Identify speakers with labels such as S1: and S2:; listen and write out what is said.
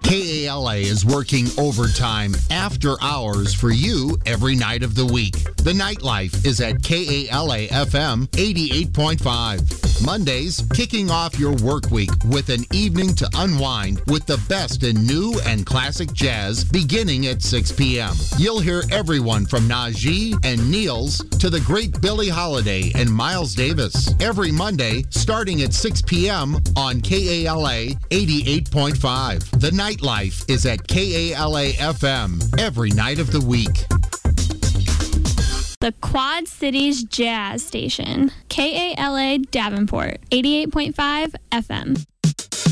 S1: KALA is working overtime after hours for you every night of the week. The nightlife is at KALA FM 88.5. Mondays, kicking off your work week with an evening to unwind with the best in new and classic jazz beginning at 6 p.m. You'll hear everyone from Najee and Niels to the great Billie Holiday and Miles Davis every Monday starting at 6 p.m. on KALA 88.5. The nightlife is at KALA FM every night of the week.
S2: The Quad Cities Jazz Station, KALA Davenport, 88.5 FM.